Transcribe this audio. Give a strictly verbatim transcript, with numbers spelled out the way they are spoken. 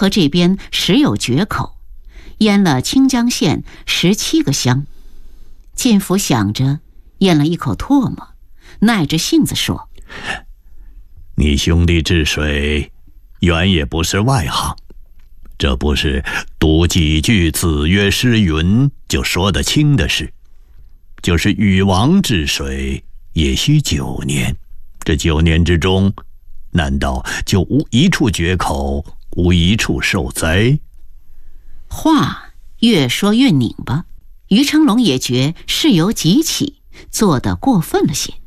河这边时有决口，淹了清江县十七个乡。晋福想着，咽了一口唾沫，耐着性子说： 你兄弟治水原也不是外行，这不是读几句子曰诗云就说得清的事。就是禹王治水也需九年，这九年之中，难道就无一处决口，无一处受灾？ 话越说越拧巴，于成龙也觉事由急起，做得过分了些。